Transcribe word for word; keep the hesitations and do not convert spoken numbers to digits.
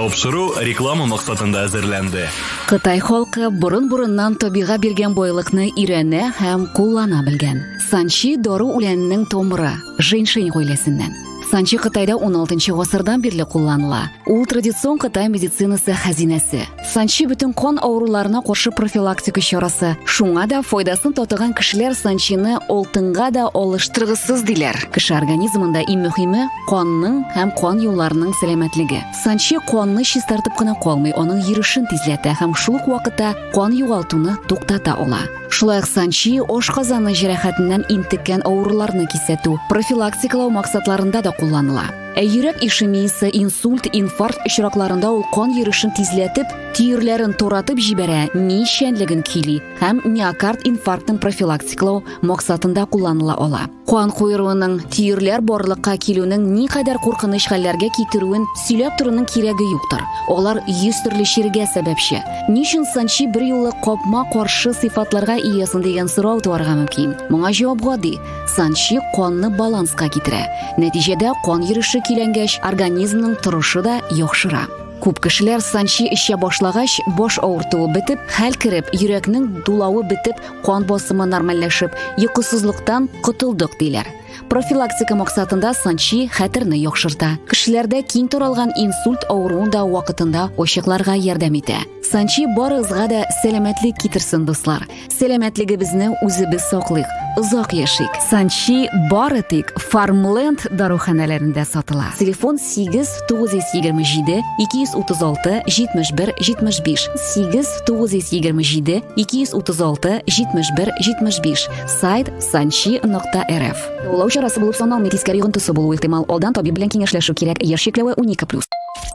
Тапшыру реклама максатында әзерләнде. Кытай халкы борын-борыннан табига биргән байлыкны өйрәнә һәм куллана белгән. Санчи дары үләненең томыры, женьшень гаиләсеннән. Санчи Кытайда он алтынчы гасырдан бирле кулланыла. Ул традицион Кытай медицинасы хәзинәсе. Санчи бөтен кан авыруларына каршы профилактика чарасы. Шуңа да файдасын татыган кешеләр санчины алтынга да алыштыргысыз диләр. Кеше организмында иң мөһиме канның һәм кан юлларының сәламәтлеге. Санчи канны чистартып кына калмый, аның йөришен тизләтә һәм шул ук вакытта кан югалтуны туктата ала. Шулай ук санчи ашказаны җәрәхәтеннән интеккән авыруларны кисәтү, профилактикалау максатларында да кулланыла. Ә йөрәк ишемиясе, инсульт, инфаркт очракларында ул кан йөришен тизләтеп, тирләрен туратып җибәрә, ничәнлеген кили һәм миокард инфарктын профилактикалау максатында кулланыла ала. Кан куйруының тирләр барлыкка килүнең никадәр куркыныч хәлләргә китерүен сөйләп торуның кирәге юктыр. Алар йөз төрле чиргә сәбәпче. Ничен санчи бер юлы капма каршы сыйфатларга иясын дигән сорау туарга мөмкин. Моңа җавап гади. Санчи канны баланска китерә. Нәтиҗәдә кан йөрише киләнгәч, организмның торышы да яхшыра. Күп кешеләр санчи эчә башлагач, баш авыртуы бетеп, хәл кереп, йөрәкнең дулавы бетеп, кан басымы нормальләшеп, йокысызлыктан котылдык диләр. Профилактика максатында санчи хәтерне яхшырта. Кешеләрдә киң таралган инсульт авыруын да вакытында ачыкларга ярдәм итә. Санчи барыгызга да сәламәтлек китерсен, дуслар. Сәламәтлегебезне үзебез саклыйк, озак яшик. Санчи бары тик Farmland даруханәләрендә сатыла. Телефон сигез тугыз йөз егерме җиде ике йөз утыз алты җитмеш бер җитмеш биш. сигез тугыз йөз егерме җиде ике йөз утыз алты җитмеш бер җитмеш биш. Сайт санчи нокта эр эф. Улау чарасы булып саналмый, тискәре йогынтысы булуы ихтимал. Алдан табиб белән киңәшләшү кирәк. Яшь чикләве унике плюс.